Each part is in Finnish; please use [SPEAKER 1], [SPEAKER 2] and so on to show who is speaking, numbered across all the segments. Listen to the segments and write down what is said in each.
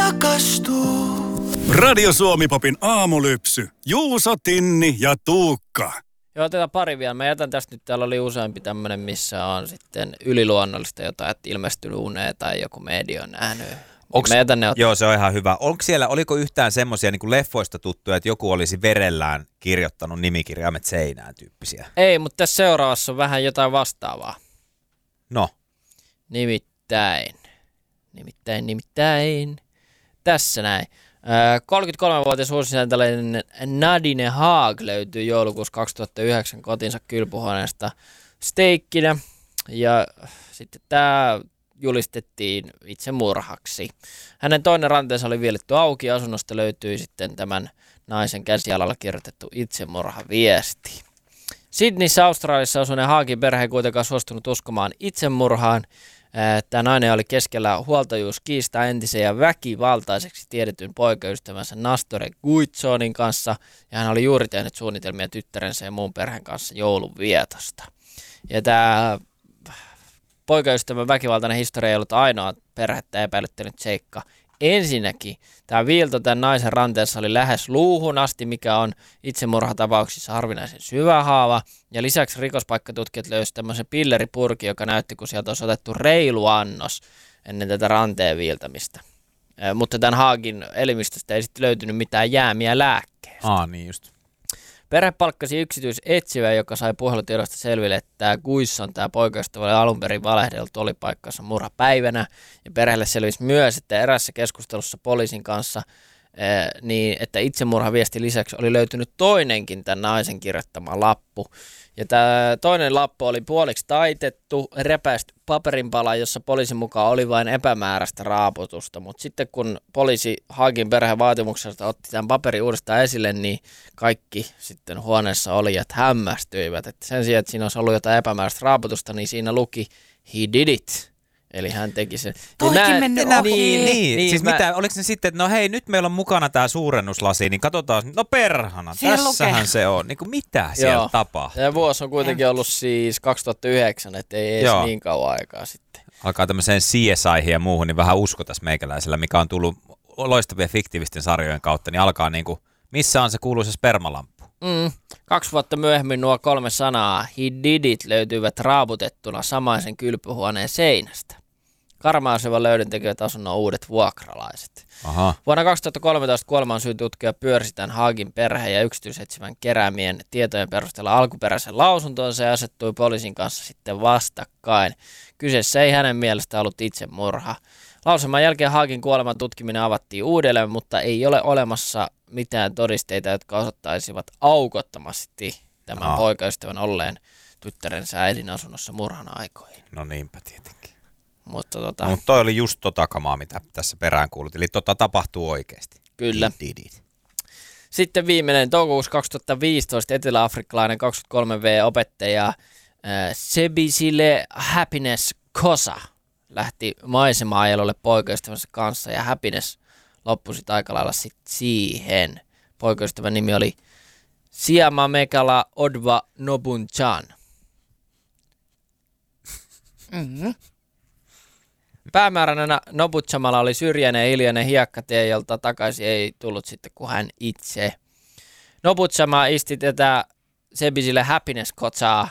[SPEAKER 1] rakastuu.
[SPEAKER 2] Radio Suomi-popin aamulypsy. Juuso, Tinni ja Tuukka.
[SPEAKER 3] Joo, otetaan pari vielä. Mä jätän tästä nyt, täällä oli useampi tämmönen, missä on sitten yliluonnollista jotain, että ilmestynyt uneen tai joku media on nähnyt. Mä jätän ne
[SPEAKER 4] Joo, se on ihan hyvä. Oliko yhtään semmoisia niin kuin leffoista tuttuja, että joku olisi verellään kirjoittanut nimikirjaimet seinään tyyppisiä?
[SPEAKER 3] Ei, mutta tässä seuraavassa on vähän jotain vastaavaa.
[SPEAKER 4] No.
[SPEAKER 3] Nimittäin. Tässä näin. 33-vuotias uusisääntäläinen Nadine Haag löytyy joulukuussa 2009 kotinsa kylpyhuoneesta steikkinä. Ja sitten tämä julistettiin itsemurhaksi. Hänen toinen ranteensa oli vielletty auki. Asunnosta löytyi sitten tämän naisen käsialalla kirjoitettu itsemurhaviesti. Sydneyssä Australiassa asuneen Haagin perhe ei kuitenkaan suostunut uskomaan itsemurhaan. Tämä nainen oli keskellä huoltajuuskiistaa entisen ja väkivaltaiseksi tiedetyn poikaystävänsä Nastore Guitsonin kanssa, ja hän oli juuri tehnyt suunnitelmia tyttärensä ja muun perheen kanssa joulunvietosta. Ja tämä poikaystävän väkivaltainen historia ei ollut ainoa perhettä epäilyttänyt seikka. Ensinnäkin tämä viilto tämän naisen ranteessa oli lähes luuhun asti, mikä on itsemurhatapauksissa harvinaisen syvä haava. Ja lisäksi rikospaikkatutkijat löysivät tämmöisen pilleripurki, joka näytti, kun sieltä olisi otettu reilu annos ennen tätä ranteen viiltämistä. Mutta tämän Haagin elimistöstä ei sitten löytynyt mitään jäämiä lääkkeistä.
[SPEAKER 4] Niin just.
[SPEAKER 3] Perhe palkkasi yksityisetsivä, joka sai puhelutiedosta selville, että tämä Guisson, tämä poikaystävä, oli alun perin valehdellut olipaikkansa murhapäivänä. Ja perheelle selvisi myös, että erässä keskustelussa poliisin kanssa, niin että itsemurhaviesti lisäksi oli löytynyt toinenkin tämän naisen kirjoittama lappu. Ja tämä toinen lappu oli puoliksi taitettu, repäisty paperinpala, jossa poliisin mukaan oli vain epämääräistä raaputusta. Mutta sitten kun poliisi Haagin perheen vaatimuksesta otti tämän paperin uudestaan esille, niin kaikki sitten huoneessa olijat hämmästyivät. Että sen sijaan, että siinä olisi ollut jotain epämääräistä raaputusta, niin siinä luki "He did it". Eli hän teki sen.
[SPEAKER 5] Toikin mennyt ohi.
[SPEAKER 4] Niin. Siis mitä, oliko se sitten, että no hei, nyt meillä on mukana tämä suurennuslasi, niin katsotaan, no perhana,
[SPEAKER 5] siellä
[SPEAKER 4] tässähän
[SPEAKER 5] lukee.
[SPEAKER 4] se on. Niin kuin mitä siellä tapahtuu?
[SPEAKER 3] Ja vuosi on kuitenkin ollut siis 2009, että ei edes niin kauan aikaa sitten.
[SPEAKER 4] Alkaa tämmöiseen CSI:hin ja muuhun, niin vähän usko tässä meikäläisellä, mikä on tullut loistavia fiktiivisten sarjojen kautta, niin alkaa niin kuin, missä on se kuuluisa spermalamppu?
[SPEAKER 3] 2 vuotta myöhemmin nuo 3 sanaa "He did it" löytyivät raaputettuna samaisen kylpyhuoneen seinästä. Karmaiseva löydön tekevät asunnon uudet vuokralaiset.
[SPEAKER 4] Aha.
[SPEAKER 3] Vuonna 2013 kuolemansyyn tutkija pyörsi tämän Haagin perheen ja yksityisetsivän keräämien tietojen perusteella alkuperäisen lausuntonsa ja asettui poliisin kanssa sitten vastakkain. Kyseessä ei hänen mielestä ollut itsemurha. Lausuman jälkeen Haagin kuoleman tutkiminen avattiin uudelleen, mutta ei ole olemassa mitään todisteita, jotka osoittaisivat aukottomasti tämän poikaystävän olleen tyttärensä äidin asunnossa murhan aikoihin.
[SPEAKER 4] No niinpä tietenkin.
[SPEAKER 3] Mutta
[SPEAKER 4] Mutta toi oli just kamaa, mitä tässä perään kuulut. Eli tapahtuu oikeasti.
[SPEAKER 3] Kyllä. Sitten viimeinen toukokuussa 2015 etelä-afrikkalainen 23V-opettaja Sebisile Happiness Kosa lähti maisema-ajelulle poikaystävänsä kanssa ja Happiness loppui sitten aika lailla siihen. Poikaystävän nimi oli Siamamekala Odva Nobunchan.
[SPEAKER 5] Mm-hmm.
[SPEAKER 3] Päämääränä Nobuchamalla oli syrjäinen ja hiljainen hiekkatie, jolta takaisin ei tullut sitten kuin hän itse. Nobuchama isti tätä Sebisille Happiness-kotsaa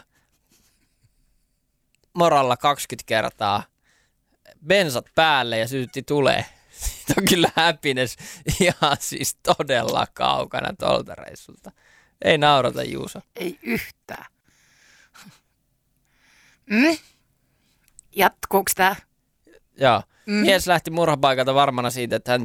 [SPEAKER 3] moralla 20 kertaa, bensat päälle ja sytytti tulee. Siitä on kyllä Happiness ihan siis todella kaukana tuolta reissulta. Ei naurata, Juuso.
[SPEAKER 5] Ei yhtään. Jatkuuko tämä?
[SPEAKER 3] Joo. Mies lähti murhapaikalta varmana siitä, että hän